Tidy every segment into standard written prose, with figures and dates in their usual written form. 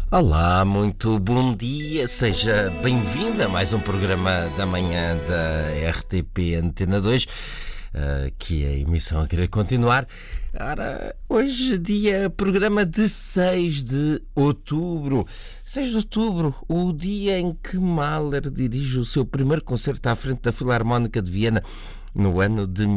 Olá, muito bom dia, seja bem-vindo a mais um programa da manhã da RTP Antena 2, que é a emissão a querer continuar. Ora, hoje programa de 6 de outubro. 6 de outubro, o dia em que Mahler dirige o seu primeiro concerto à frente da Filarmónica de Viena, no ano de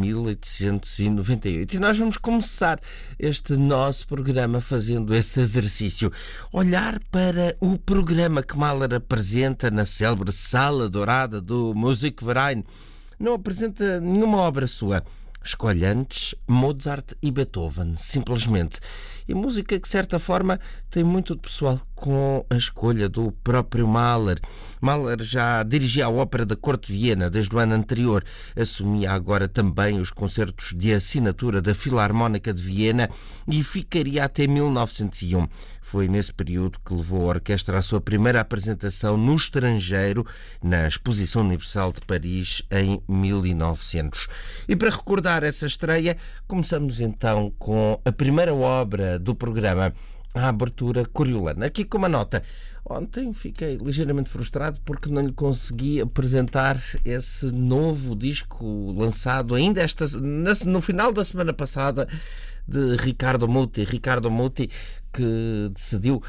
1898. E nós vamos começar este nosso programa fazendo esse exercício. Olhar para o programa que Mahler apresenta na célebre Sala Dourada do Musikverein. Não apresenta nenhuma obra sua. Escolhe antes Mozart e Beethoven, simplesmente. E música que, de certa forma, tem muito de pessoal com a escolha do próprio Mahler. Mahler já dirigia a Ópera da Corte de Viena desde o ano anterior. Assumia agora também os concertos de assinatura da Filarmónica de Viena e ficaria até 1901. Foi nesse período que levou a orquestra à sua primeira apresentação no estrangeiro, na Exposição Universal de Paris, em 1900. E para recordar essa estreia, começamos então com a primeira obra do programa, a abertura Coriolano. Aqui com uma nota. Ontem fiquei ligeiramente frustrado porque não lhe consegui apresentar esse novo disco lançado ainda no final da semana passada, de Riccardo Muti. Riccardo Muti, que decidiu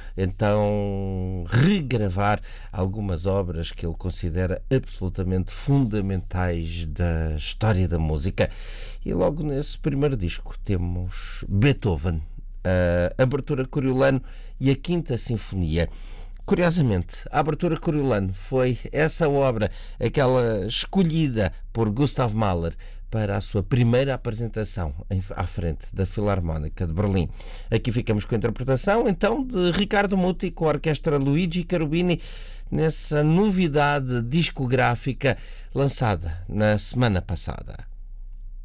então regravar algumas obras que ele considera absolutamente fundamentais da história da música. E logo nesse primeiro disco temos Beethoven, a abertura Coriolano e a Quinta Sinfonia. Curiosamente, a abertura Coriolano foi essa obra, aquela escolhida por Gustav Mahler para a sua primeira apresentação à frente da Filarmónica de Berlim. Aqui ficamos com a interpretação, então, de Riccardo Muti com a orquestra Luigi Cherubini, nessa novidade discográfica lançada na semana passada.